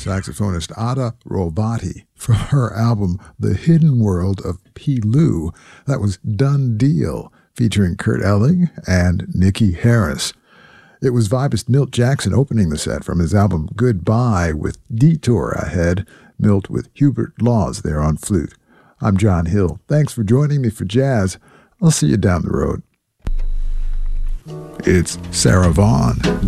saxophonist Ada Rovati from her album The Hidden World of P. Lou. That was Done Deal, featuring Kurt Elling and Nikki Harris. It was vibist Milt Jackson opening the set from his album Goodbye with Detour ahead, Milt with Hubert Laws there on flute. I'm John Hill. Thanks for joining me for Jazz. I'll see you down the road. It's Sarah Vaughan.